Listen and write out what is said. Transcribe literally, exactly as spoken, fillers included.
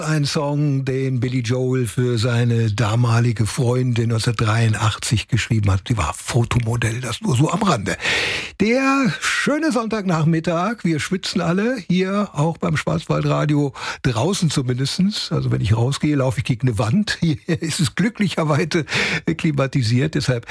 Ein Song, den Billy Joel für seine damalige Freundin neunzehnhundertdreiundachtzig geschrieben hat. Die war Fotomodell, das nur so am Rande. Der schöne Sonntagnachmittag, wir schwitzen alle, hier auch beim Schwarzwaldradio, draußen zumindestens. Also wenn ich rausgehe, laufe ich gegen eine Wand. Hier ist es glücklicherweise klimatisiert, deshalb